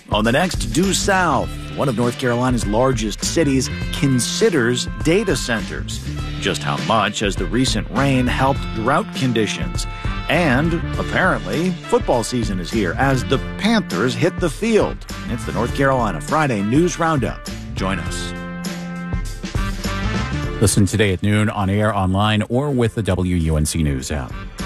On the next Due South, one of North Carolina's largest cities considers data centers. Just how much has the recent rain helped drought conditions? And apparently, football season is here as the Panthers hit the field. It's the North Carolina Friday News Roundup. Join us. Listen today at noon on air, online, or with the WUNC News app.